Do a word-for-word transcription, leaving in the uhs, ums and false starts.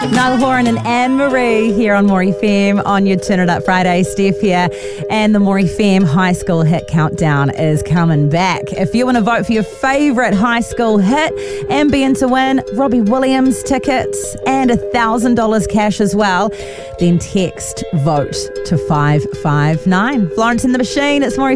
Niall Horan and Anne-Marie here on More F M on your Turn It Up Friday. Steph here, and the More F M High School Hit Countdown is coming back. If you want to vote for your favourite high school hit and be in to win Robbie Williams tickets and one thousand dollars cash as well, then text VOTE to five five nine. Florence and the Machine, it's More